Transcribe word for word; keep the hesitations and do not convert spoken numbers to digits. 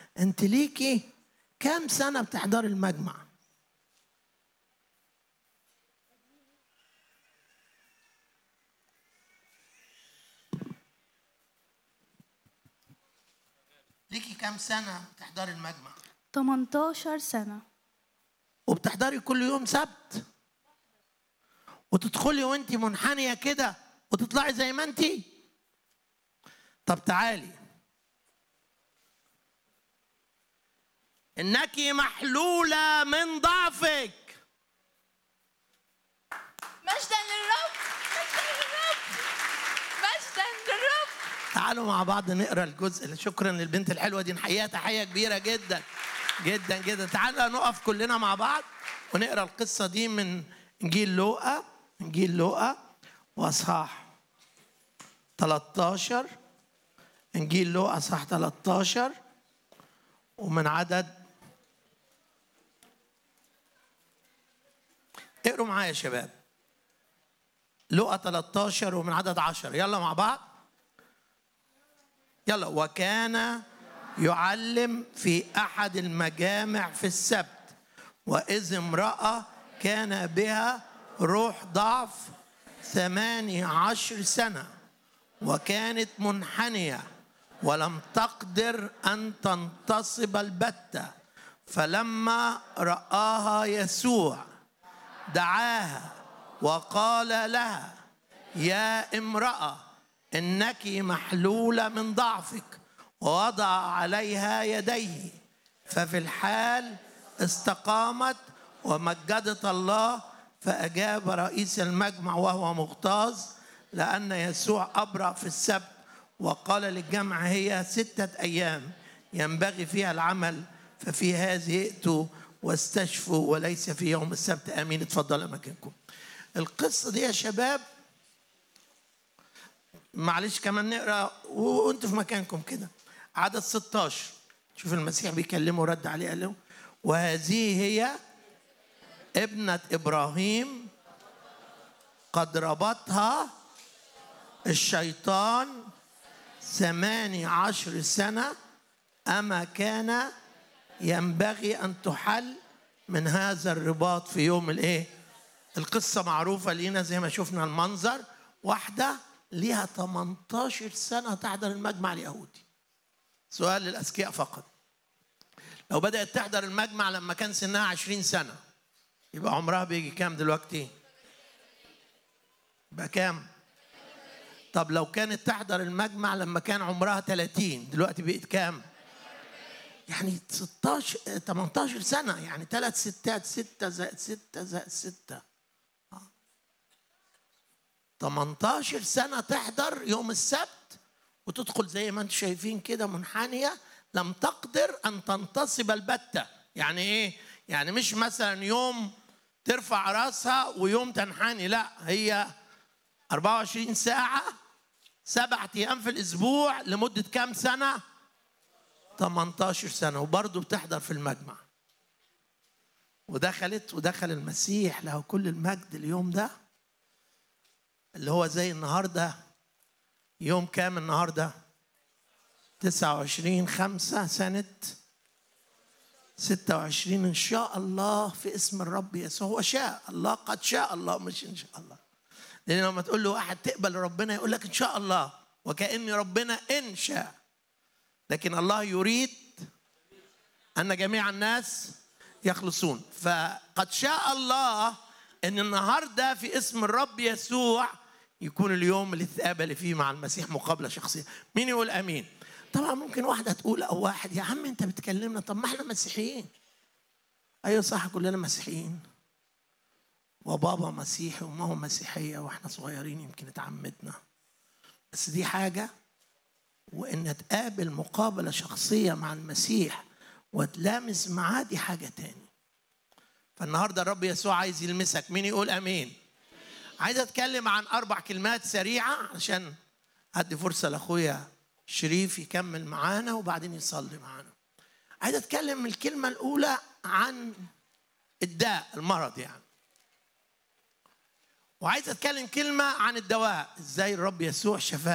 انت ليكي كام سنة بتحضري المجمع؟ ليكي كام سنة بتحضري المجمع؟ تمنتاشر سنة. وبتحضري كل يوم سبت وتدخلي وانت منحنية كده وتطلعي زي ما انت؟ طب تعالي، انك محلولة من ضعفك. مجدا للرب، مجدا للرب، مجدا للرب. تعالوا مع بعض نقرا الجزء. شكرا للبنت الحلوة دي، نحييها تحية كبيرة جدا جدا جدا. تعالوا نقف كلنا مع بعض ونقرا القصة دي من إنجيل لوقا، إنجيل لوقا وأصحاح ثلاثة عشر. إنجيل لوقا أصحاح ثلاثة عشر ومن عدد، اقروا معايا يا شباب، لوقا ثلاثة عشر ومن عدد عشر. يلا مع بعض، يلا. وكان يعلم في أحد المجامع في السبت، وإذ امرأة كان بها روح ضعف ثماني عشر سنة، وكانت منحنية ولم تقدر أن تنتصب البتة. فلما رآها يسوع دعاها وقال لها: يا امرأة، إنك محلولة من ضعفك، ووضع عليها يديه، ففي الحال استقامت ومجدت الله. فأجاب رئيس المجمع وهو مغتاظ لأن يسوع أبرأ في السبت، وقال للجمع: هي ستة أيام ينبغي فيها العمل، ففي هذه ائتوا واستشفوا وليس في يوم السبت. آمين. اتفضل أماكنكم. القصة دي يا شباب، معلش كمان نقرأ وانتوا في مكانكم كده. عدد ستة عشر، شوف المسيح بيكلمه ورد عليه قال له: وهذه هي ابنة إبراهيم، قد ربطها الشيطان ثماني عشر سنة، أما كان ينبغي أن تحل من هذا الرباط في يوم الإيه؟ القصة معروفة لينا زي ما شفنا المنظر. واحدة ليها ثمانية عشر سنة تحضر المجمع اليهودي. سؤال للأذكياء فقط، لو بدأت تحضر المجمع لما كان سنها عشرين سنة، يبقى عمرها بيجي كام دلوقتي؟ يبقى كام؟ طب لو كانت تحضر المجمع لما كان عمرها ثلاثين، دلوقتي بقت كام؟ يعني ستاشر ثمانية عشر سنة، يعني ثلاث ستات، ستة زائد ستة زائد ستة، ثمانية عشر سنة تحضر يوم السبت وتدخل زي ما انتم شايفين كده منحنية، لم تقدر أن تنتصب البتة. يعني إيه؟ يعني مش مثلا يوم ترفع راسها ويوم تنحني، لا، هي أربعة وعشرين ساعة سبعة أيام في الأسبوع لمدة كام سنة؟ ثمانية عشر سنة، وبرضه بتحضر في المجمع. ودخلت ودخل المسيح له كل المجد اليوم ده اللي هو زي النهاردة. يوم كام النهاردة؟ تسعة وعشرين خمسة سنة ستة وعشرين إن شاء الله في اسم الرب يسوع. هو شاء الله، قد شاء الله، مش إن شاء الله. لأن لما تقول له واحد تقبل ربنا يقول لك إن شاء الله، وكأن ربنا إن شاء، لكن الله يريد أن جميع الناس يخلصون. فقد شاء الله أن النهاردة في اسم الرب يسوع يكون اليوم اللي تقابل فيه مع المسيح مقابلة شخصية. مين يقول أمين؟ طبعا ممكن واحدة تقول أو واحد: يا عم أنت بتكلمنا، طب ما احنا مسيحيين. أيوة صح، كلنا مسيحيين، وبابا مسيحي وماما مسيحية واحنا صغيرين يمكن اتعمدنا، بس دي حاجة، وإن تقابل مقابلة شخصية مع المسيح وتلامس معاه دي حاجة تاني. فالنهاردة الرب يسوع عايز يلمسك. مين يقول أمين؟ عايز أتكلم عن أربع كلمات سريعة عشان أدي فرصة لأخويا شريف يكمل معانا وبعدين يصلي معانا. عايز أتكلم الكلمة الأولى عن الداء، المرض يعني، وعايز أتكلم كلمة عن الدواء، إزاي الرب يسوع شفاه.